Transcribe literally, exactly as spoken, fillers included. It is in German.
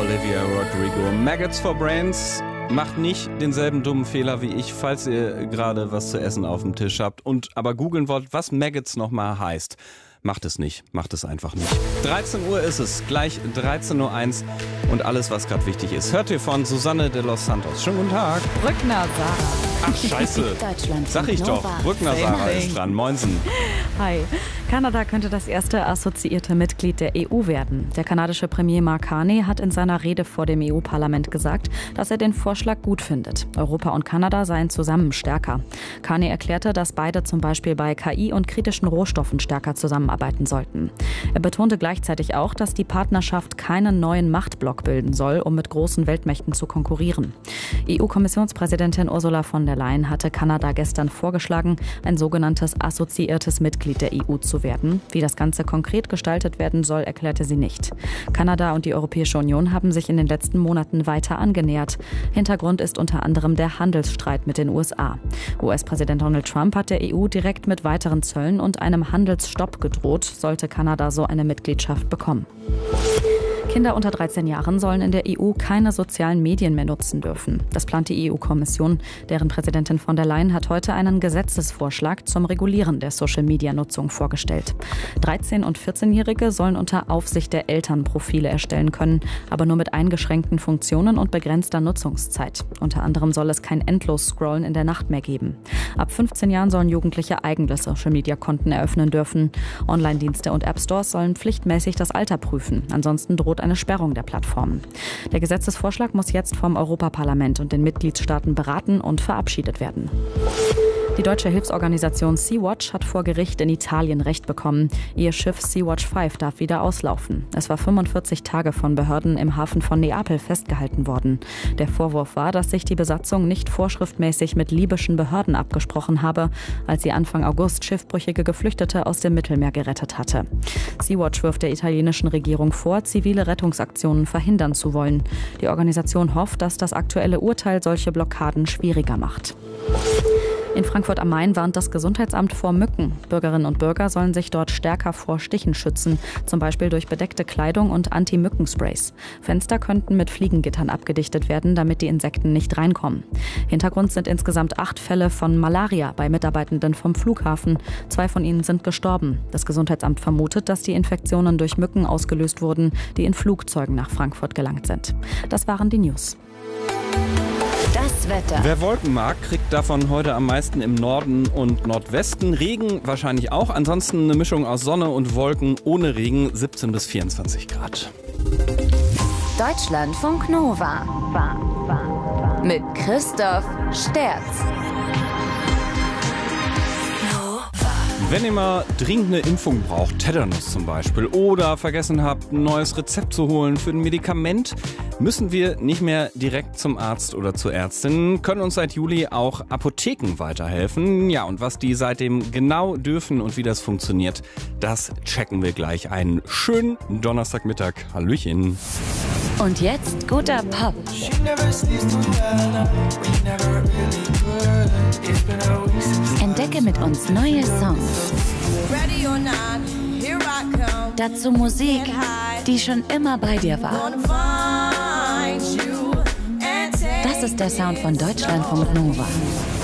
Olivia Rodrigo. Maggots for Brains. Macht nicht denselben dummen Fehler wie ich, falls ihr gerade was zu essen auf dem Tisch habt und aber googeln wollt, was Maggots nochmal heißt. Macht es nicht. Macht es einfach nicht. dreizehn Uhr ist es. Gleich dreizehn Uhr eins. Und alles, was gerade wichtig ist, hört ihr von Susanne de los Santos. Schönen guten Tag. Brückner Sarah. Ach, scheiße. Sag ich doch. Brückner Sarah ist dran. Moinsen. Hi. Kanada könnte das erste assoziierte Mitglied der E U werden. Der kanadische Premier Mark Carney hat in seiner Rede vor dem E U-Parlament gesagt, dass er den Vorschlag gut findet. Europa und Kanada seien zusammen stärker. Carney erklärte, dass beide zum Beispiel bei K I und kritischen Rohstoffen stärker zusammenarbeiten sollten. Er betonte gleichzeitig auch, dass die Partnerschaft keinen neuen Machtblock bilden soll, um mit großen Weltmächten zu konkurrieren. E U-Kommissionspräsidentin Ursula von der Leyen hatte Kanada gestern vorgeschlagen, ein sogenanntes assoziiertes Mitglied der E U zu werden. Wie das Ganze konkret gestaltet werden soll, erklärte sie nicht. Kanada und die Europäische Union haben sich in den letzten Monaten weiter angenähert. Hintergrund ist unter anderem der Handelsstreit mit den U S A. U S-Präsident Donald Trump hat der E U direkt mit weiteren Zöllen und einem Handelsstopp gedroht, sollte Kanada so eine Mitgliedschaft bekommen. Kinder unter dreizehn Jahren sollen in der E U keine sozialen Medien mehr nutzen dürfen. Das plant die E U-Kommission. Deren Präsidentin von der Leyen hat heute einen Gesetzesvorschlag zum Regulieren der Social-Media-Nutzung vorgestellt. dreizehn- und vierzehnjährige sollen unter Aufsicht der Eltern Profile erstellen können, aber nur mit eingeschränkten Funktionen und begrenzter Nutzungszeit. Unter anderem soll es kein Endlos-Scrollen in der Nacht mehr geben. Ab fünfzehn Jahren sollen Jugendliche eigene Social-Media-Konten eröffnen dürfen. Online-Dienste und App-Stores sollen pflichtmäßig das Alter prüfen. Ansonsten droht eine Sperrung der Plattformen. Der Gesetzesvorschlag muss jetzt vom Europaparlament und den Mitgliedstaaten beraten und verabschiedet werden. Die deutsche Hilfsorganisation Sea-Watch hat vor Gericht in Italien Recht bekommen. Ihr Schiff Sea-Watch fünf darf wieder auslaufen. Es war fünfundvierzig Tage von Behörden im Hafen von Neapel festgehalten worden. Der Vorwurf war, dass sich die Besatzung nicht vorschriftmäßig mit libyschen Behörden abgesprochen habe, als sie Anfang August schiffbrüchige Geflüchtete aus dem Mittelmeer gerettet hatte. Sea-Watch wirft der italienischen Regierung vor, zivile Rettungsaktionen verhindern zu wollen. Die Organisation hofft, dass das aktuelle Urteil solche Blockaden schwieriger macht. In Frankfurt am Main warnt das Gesundheitsamt vor Mücken. Bürgerinnen und Bürger sollen sich dort stärker vor Stichen schützen, zum Beispiel durch bedeckte Kleidung und Anti-Mücken-Sprays. Fenster könnten mit Fliegengittern abgedichtet werden, damit die Insekten nicht reinkommen. Hintergrund sind insgesamt acht Fälle von Malaria bei Mitarbeitenden vom Flughafen. Zwei von ihnen sind gestorben. Das Gesundheitsamt vermutet, dass die Infektionen durch Mücken ausgelöst wurden, die in Flugzeugen nach Frankfurt gelangt sind. Das waren die News. Das Wetter. Wer Wolken mag, kriegt davon heute am meisten im Norden und Nordwesten. Regen wahrscheinlich auch. Ansonsten eine Mischung aus Sonne und Wolken ohne Regen, siebzehn bis vierundzwanzig Grad. Deutschlandfunk Nova. Mit Christoph Sterz. Wenn ihr mal dringend eine Impfung braucht, Tetanus zum Beispiel, oder vergessen habt, ein neues Rezept zu holen für ein Medikament, müssen wir nicht mehr direkt zum Arzt oder zur Ärztin, können uns seit Juli auch Apotheken weiterhelfen. Ja, und was die seitdem genau dürfen und wie das funktioniert, das checken wir gleich. Einen schönen Donnerstagmittag. Hallöchen. Und jetzt guter Pop. Entdecke mit uns neue Songs. Dazu Musik, die schon immer bei dir war. Das ist der Sound von Deutschlandfunk Nova.